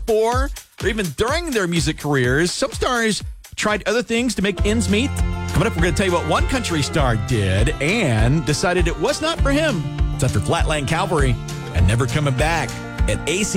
before or even during their music careers. Some stars tried other things to make ends meet. Coming up, we're going to tell you what one country star did and decided it was not for him. It's after Flatland Cavalry and Never Coming Back at AC.